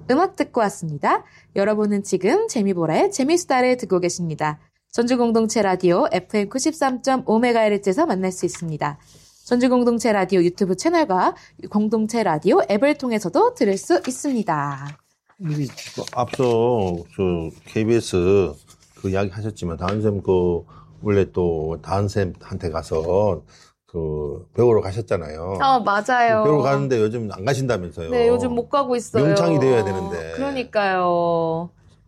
음악 듣고 왔습니다. 여러분은 지금 재미보라의 재미수다를 듣고 계십니다. 전주공동체 라디오 FM 93.5MHz에서 만날 수 있습니다. 전주공동체 라디오 유튜브 채널과 공동체 라디오 앱을 통해서도 들을 수 있습니다. 앞서 KBS 그 이야기 하셨지만 다은쌤 원래 또 다은쌤한테 가서 배우러 가셨잖아요. 맞아요. 배우러 가는데 요즘 안 가신다면서요. 네, 요즘 못 가고 있어요. 명창이 되어야 되는데. 그러니까요.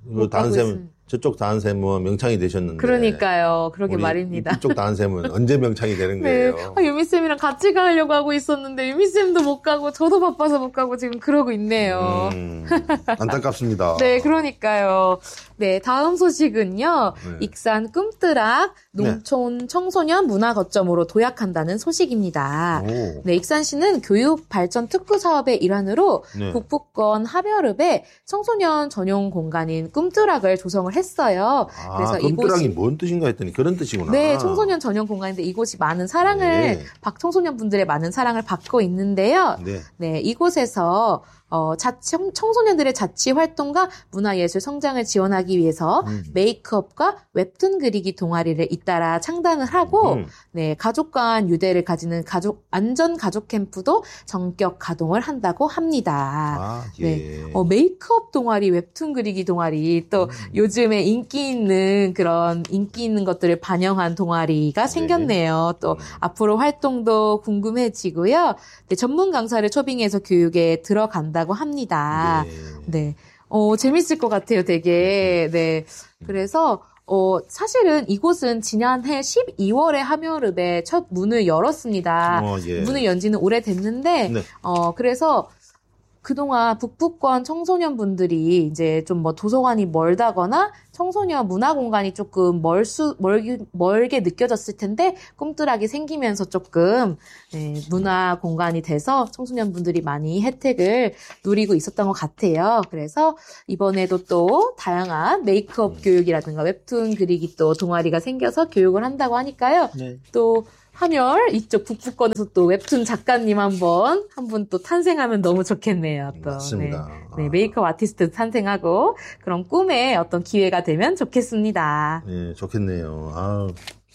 저쪽 다은쌤은 명창이 되셨는데. 그러니까요. 그러게 말입니다. 이쪽 다은쌤은 언제 명창이 되는 거예요? 네. 유미쌤이랑 같이 가려고 하고 있었는데, 유미쌤도 못 가고, 저도 바빠서 못 가고 지금 그러고 있네요. 안타깝습니다. 네, 그러니까요. 네, 다음 소식은요. 익산 꿈뜨락 농촌 청소년 문화 거점으로 도약한다는 소식입니다. 네, 익산시는 교육 발전 특구 사업의 일환으로 북부권 하별읍에 청소년 전용 공간인 꿈뜨락을 조성을 했어요. 그래서 꿈뜨락이 뭔 뜻인가 했더니 그런 뜻이구나. 네, 청소년 전용 공간인데 이곳이 많은 사랑을 청소년분들의 많은 사랑을 받고 있는데요. 네, 이곳에서 청소년들의 자치 활동과 문화예술 성장을 지원하기 위해서 메이크업과 웹툰 그리기 동아리를 잇따라 창단을 하고, 네, 가족 간 유대를 가지는 안전 가족 캠프도 전격 가동을 한다고 합니다. 네, 메이크업 동아리, 웹툰 그리기 동아리, 또 요즘에 인기 있는 것들을 반영한 동아리가 생겼네요. 또 앞으로 활동도 궁금해지고요. 네, 전문 강사를 초빙해서 교육에 들어간다고 합니다. 네. 재밌을 것 같아요, 되게. 네. 그래서, 사실은 이곳은 지난해 12월에 하묘읍에 첫 문을 열었습니다. 문을 연 지는 오래됐는데, 그래서 그동안 북부권 청소년분들이 이제 좀 도서관이 멀다거나 청소년 문화 공간이 조금 멀게 느껴졌을 텐데 꿈뜨락이 생기면서 조금 문화 공간이 돼서 청소년분들이 많이 혜택을 누리고 있었던 것 같아요. 그래서 이번에도 또 다양한 메이크업 교육이라든가 웹툰 그리기 또 동아리가 생겨서 교육을 한다고 하니까요. 또 하멸 이쪽 북부권에서 또 웹툰 작가님 한 분 또 탄생하면 너무 좋겠네요. 또. 맞습니다. 네, 메이크업 아티스트 탄생하고 그런 꿈의 어떤 기회가 되면 좋겠습니다. 네, 좋겠네요.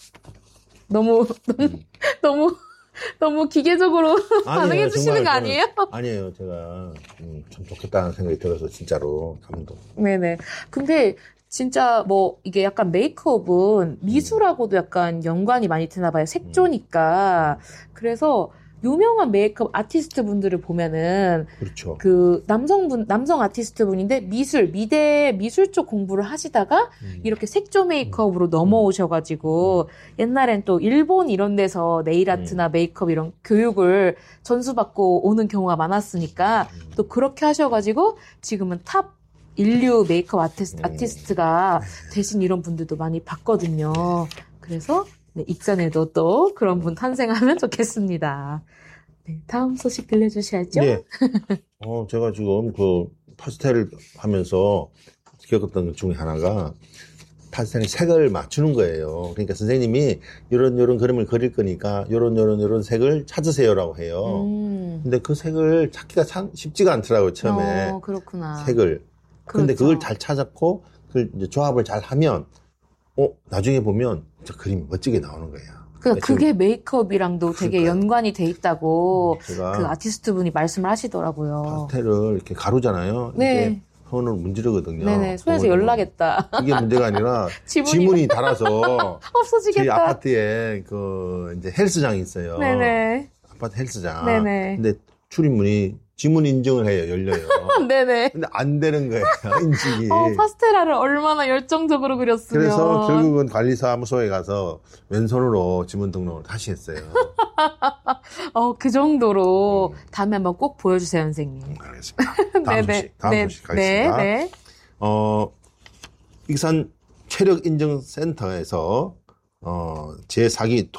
너무 기계적으로 반응해 주시는 거 아니에요? 아니에요. 제가 참 좋겠다는 생각이 들어서 진짜로 감동. 네네. 근데 진짜 이게 약간 메이크업은 미술하고도 약간 연관이 많이 되나 봐요. 색조니까. 그래서 유명한 메이크업 아티스트 분들을 보면은 그렇죠. 남성 아티스트 분인데 미대 미술 쪽 공부를 하시다가 이렇게 색조 메이크업으로 넘어오셔가지고 옛날엔 또 일본 이런 데서 네일 아트나 메이크업 이런 교육을 전수받고 오는 경우가 많았으니까 또 그렇게 하셔가지고 지금은 탑 인류 메이크업 아티스트가 되신 이런 분들도 많이 봤거든요. 그래서 익산에도 또 그런 분 탄생하면 좋겠습니다. 네, 다음 소식 들려주셔야죠. 네. 제가 지금 파스텔을 하면서 겪었던 것 중에 하나가 파스텔의 색을 맞추는 거예요. 그러니까 선생님이 이런 그림을 그릴 거니까 이런 색을 찾으세요라고 해요. 근데 그 색을 찾기가 참 쉽지가 않더라고요, 처음에. 그렇구나. 색을. 근데 그걸 잘 찾았고, 이제 조합을 잘 하면, 나중에 보면, 저 그림이 멋지게 나오는 거예요. 그게 메이크업이랑도 되게 연관이 돼 있다고, 그 아티스트 분이 말씀을 하시더라고요. 파스텔을 이렇게 가루잖아요. 네. 손을 문지르거든요. 네네. 손에서 열나겠다. 이게 문제가 아니라, 지문이 달아서, 없어지겠다. 저희 아파트에 이제 헬스장이 있어요. 네네. 아파트 헬스장. 네네. 근데 출입문이 지문 인증을 해요, 열려요. 네네. 근데 안 되는 거예요, 인증이. 파스텔라를 얼마나 열정적으로 그렸으면. 그래서 결국은 관리사무소에 가서 왼손으로 지문 등록을 다시 했어요. 그 정도로 다음에 한번 꼭 보여주세요, 선생님. 알겠습니다. 다음 소식 가겠습니다. 네. 익산 체력인증센터에서 제4기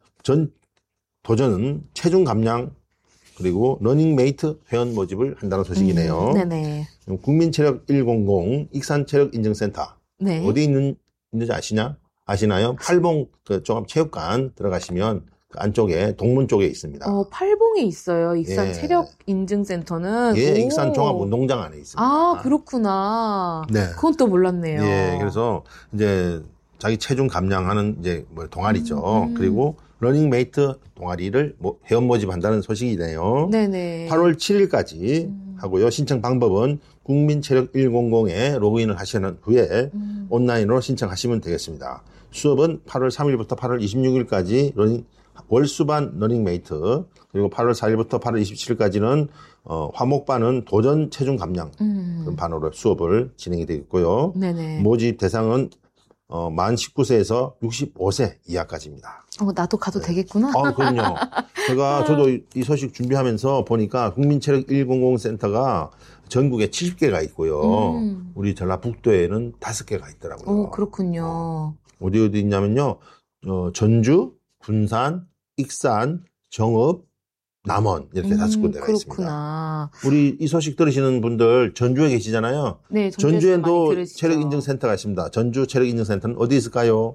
도전 체중 감량 그리고 러닝메이트 회원 모집을 한다는 소식이네요. 네네. 국민체력 100 익산체력인증센터. 네. 어디 있는지 아시나요? 팔봉 종합체육관 들어가시면 안쪽에 동문 쪽에 있습니다. 팔봉에 있어요. 익산 예. 체력인증센터는. 예, 오. 익산 종합운동장 안에 있습니다. 아, 그렇구나. 네. 그건 또 몰랐네요. 예, 그래서 이제 자기 체중 감량하는 이제 동아리죠. 그리고 러닝메이트 동아리를 회원 모집한다는 소식이네요. 네네. 8월 7일까지 하고요. 신청 방법은 국민체력 100에 로그인을 하시는 후에 온라인으로 신청하시면 되겠습니다. 수업은 8월 3일부터 8월 26일까지 월수반 러닝메이트, 그리고 8월 4일부터 8월 27일까지는 화목반은 도전 체중 감량 그런 반으로 수업을 진행이 되겠고요. 네네. 모집 대상은 만 19세에서 65세 이하까지입니다. 나도 가도 되겠구나. 그럼요. 저도 이 소식 준비하면서 보니까 국민체력 100 센터가 전국에 70개가 있고요. 우리 전라북도에는 5개가 있더라고요. 그렇군요. 어디 있냐면요. 전주, 군산, 익산, 정읍, 남원 이렇게 5군데가 그렇구나. 있습니다. 우리 이 소식 들으시는 분들 전주에 계시잖아요. 네, 전주에도 체력인증센터가 있습니다. 전주 체력인증센터는 어디 있을까요?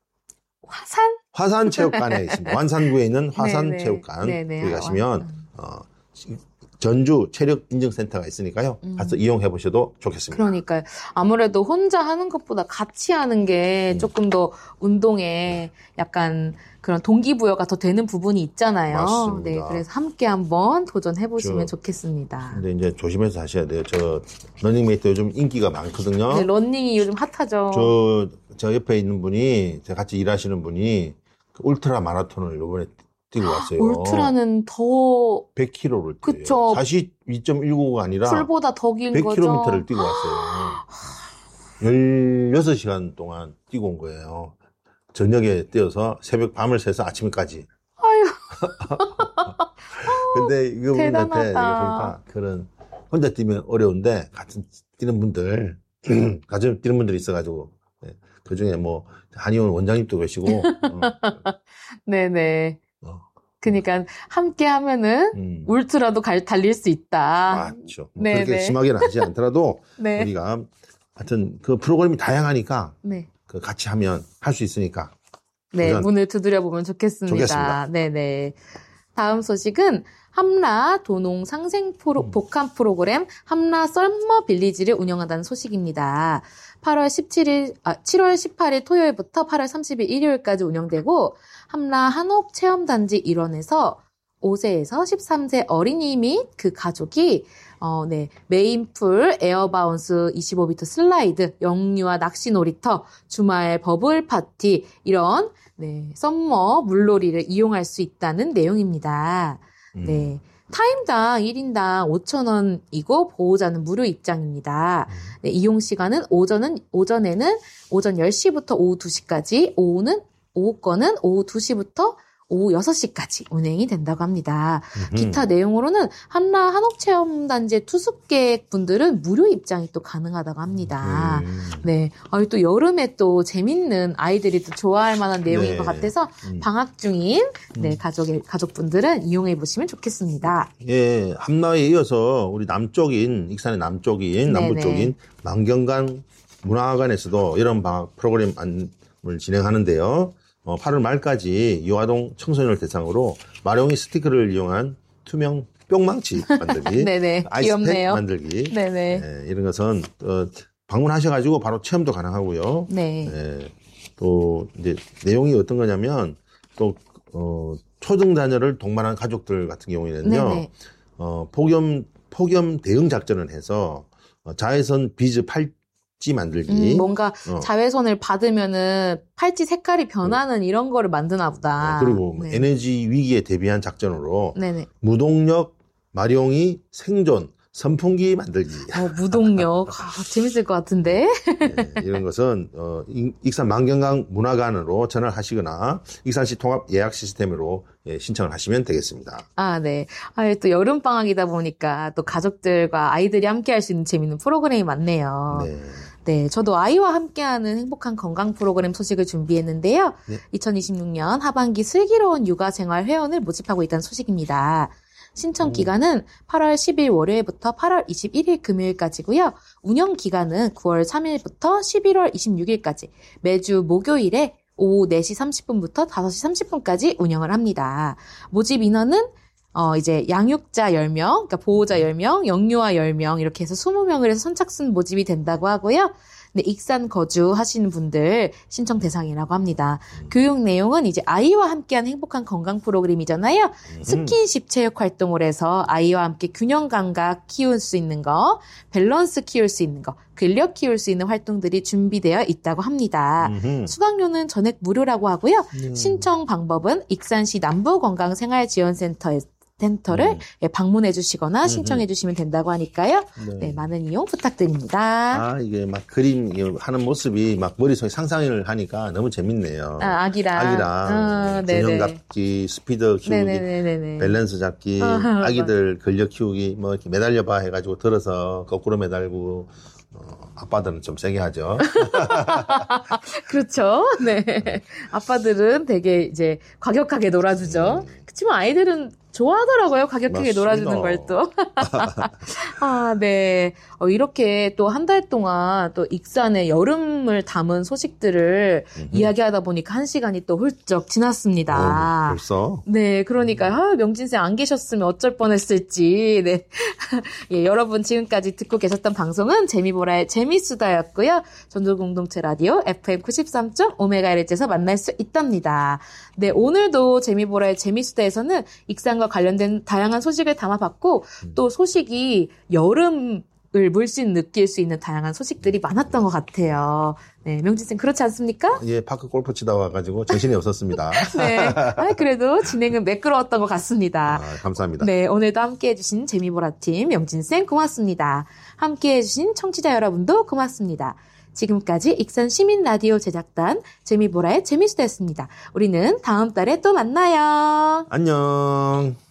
화산체육관에 있습니다. 완산구에 있는 화산체육관 여기 가시면 전주 체력인증센터가 있으니까요. 가서 이용해 보셔도 좋겠습니다. 그러니까요. 아무래도 혼자 하는 것보다 같이 하는 게 조금 더 운동에 약간 그런 동기부여가 더 되는 부분이 있잖아요. 맞습니다. 네, 그래서 함께 한번 도전해 보시면 좋겠습니다. 근데 이제 조심해서 하셔야 돼요. 러닝메이트 요즘 인기가 많거든요. 네, 러닝이 요즘 핫하죠. 저 옆에 있는 분이, 제가 같이 일하시는 분이 그 울트라 마라톤을 이번에 뛰고 왔어요. 울트라는 더 100km를 뛰어요. 그쵸. 42.195가 아니라 풀보다 더 긴 거죠. 100km를 뛰고 왔어요. 16시간 동안 뛰고 온 거예요. 저녁에 뛰어서 새벽 밤을 새서 아침까지. 아유. 근데 이거 대단하다. 보니까 그런 혼자 뛰면 어려운데 같은 뛰는 분들, 같이 뛰는 분들이 있어가지고 그 중에 한의원 원장님도 계시고. 네네. 그러니까 함께 하면은 울트라도 달릴 수 있다. 맞죠. 그렇게 심하게는 하지 않더라도 네. 우리가 하여튼 그 프로그램이 다양하니까 네. 그 같이 하면 할 수 있으니까. 네, 문을 두드려 보면 좋겠습니다. 네네. 다음 소식은 함라 도농 상생 복합 프로그램 함라 썰머 빌리지를 운영한다는 소식입니다. 7월 18일 토요일부터 8월 30일 일요일까지 운영되고 함라 한옥 체험단지 일원에서 5세에서 13세 어린이 및 그 가족이 메인풀, 에어바운스 25m 슬라이드, 영유아 낚시 놀이터, 주말 버블 파티 이런 썸머 물놀이를 이용할 수 있다는 내용입니다. 네. 타임당 1인당 5,000원이고 보호자는 무료 입장입니다. 네, 이용 시간은 오전에는 오전 10시부터 오후 2시까지, 오후 거는 오후 2시부터 오후 6시까지 운행이 된다고 합니다. 기타 내용으로는 함라 한옥체험단지의 투숙객 분들은 무료 입장이 또 가능하다고 합니다. 네. 또 여름에 또 재밌는 아이들이 또 좋아할 만한 내용인 것 같아서 방학 중인 가족분들은 이용해 보시면 좋겠습니다. 예, 함라에 이어서 우리 익산의 남부 쪽인 만경강 문화관에서도 이런 방학 프로그램을 진행하는데요. 8월 말까지 유아동 청소년을 대상으로 마룡이 스티커를 이용한 투명 뿅망치 만들기, 네네, 아이스팩 귀엽네요. 만들기, 네네. 이런 것은 방문하셔가지고 바로 체험도 가능하고요. 네. 또 이제 내용이 어떤 거냐면 또 초등 자녀를 동반한 가족들 같은 경우에는요, 폭염 대응 작전을 해서 자외선 비즈 팔찌 만들기. 뭔가 자외선을 받으면은 팔찌 색깔이 변하는 이런 거를 만드나 보다. 그리고 에너지 위기에 대비한 작전으로 네네. 무동력 마룡이 생존 선풍기 만들기. 무동력. 재밌을 것 같은데. 네, 이런 것은 익산 만경강 문화관으로 전화를 하시거나 익산시 통합 예약 시스템으로 신청을 하시면 되겠습니다. 네. 또 여름 방학이다 보니까 또 가족들과 아이들이 함께 할 수 있는 재밌는 프로그램이 많네요. 네, 저도 아이와 함께하는 행복한 건강 프로그램 소식을 준비했는데요. 2026년 하반기 슬기로운 육아생활 회원을 모집하고 있다는 소식입니다. 신청 기간은 8월 10일 월요일부터 8월 21일 금요일까지고요. 운영 기간은 9월 3일부터 11월 26일까지 매주 목요일에 오후 4시 30분부터 5시 30분까지 운영을 합니다. 모집 인원은 이제 양육자 10명, 그러니까 보호자 10명, 영유아 10명 이렇게 해서 20명을 해서 선착순 모집이 된다고 하고요. 네, 익산 거주하시는 분들 신청 대상이라고 합니다. 교육 내용은 이제 아이와 함께한 행복한 건강 프로그램이잖아요. 스킨십 체육 활동을 해서 아이와 함께 균형 감각 키울 수 있는 거, 밸런스 키울 수 있는 거, 근력 키울 수 있는 활동들이 준비되어 있다고 합니다. 수강료는 전액 무료라고 하고요. 신청 방법은 익산시 남부건강생활지원센터를 방문해 주시거나 신청해 주시면 된다고 하니까요. 네, 많은 이용 부탁드립니다. 이게 막 그림 하는 모습이 막 머릿속에 상상을 하니까 너무 재밌네요. 아기랑. 균형 잡기, 스피드 키우기, 밸런스 잡기, 아기들 근력 키우기, 뭐 이렇게 매달려 봐 해가지고 들어서 거꾸로 매달고, 아빠들은 좀 세게 하죠. 그렇죠. 네. 아빠들은 되게 이제 과격하게 놀아주죠. 그치만 아이들은 좋아하더라고요. 과격하게 놀아주는 걸 또. 네. 이렇게 또 한 달 동안 또 익산의 여름을 담은 소식들을 이야기하다 보니까 1시간이 또 훌쩍 지났습니다. 벌써? 네. 그러니까, 명진쌤 안 계셨으면 어쩔 뻔했을지. 네. 예, 여러분 지금까지 듣고 계셨던 방송은 재미보라의 재미수다였고요. 전도공동체 라디오 FM 93.5MHz에서 만날 수 있답니다. 네. 오늘도 재미보라의 재미수다에서는 익산과 관련된 다양한 소식을 담아봤고 또 소식이 여름을 물씬 느낄 수 있는 다양한 소식들이 많았던 것 같아요. 네, 명진쌤 그렇지 않습니까? 예, 파크 골프 치다 와가지고 정신이 없었습니다. 네, 그래도 진행은 매끄러웠던 것 같습니다. 감사합니다. 네, 오늘도 함께해주신 재미보라팀 명진쌤 고맙습니다. 함께해주신 청취자 여러분도 고맙습니다. 지금까지 익산 시민라디오 제작단 재미보라의 재미수다였습니다. 우리는 다음 달에 또 만나요. 안녕.